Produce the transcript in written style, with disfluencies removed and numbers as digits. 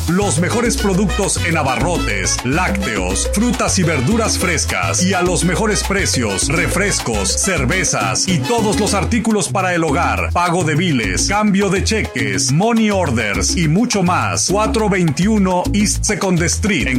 Los mejores productos en abarrotes, lácteos, frutas y verduras frescas y a los mejores precios, refrescos, cervezas y todos los artículos para el hogar, pago de biles, cambio de cheques, money orders y mucho más. 421 East Second Street en